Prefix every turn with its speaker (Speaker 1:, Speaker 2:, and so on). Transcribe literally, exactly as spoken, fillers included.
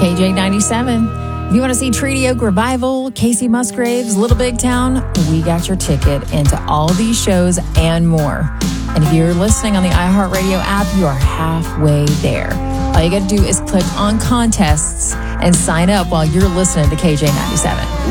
Speaker 1: K J ninety-seven. If you want to see Treaty Oak Revival, Casey Musgraves, Little Big Town, we got your ticket into all these shows and more. And if you're listening on the iHeartRadio app, you are halfway there. All you got to do is click on contests and sign up while you're listening to K J ninety-seven.